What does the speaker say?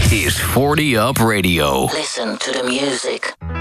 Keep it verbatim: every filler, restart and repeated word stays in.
is forty Up Radio. Listen to the music.